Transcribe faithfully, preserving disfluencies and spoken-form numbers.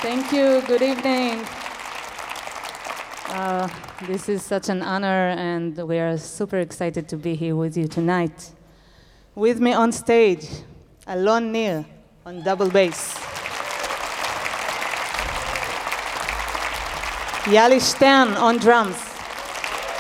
Thank you. Good evening. Uh, this is such an honor, and we are super excited to be here with you tonight. With me on stage, Alon Nir on double bass, Yali Stern on drums,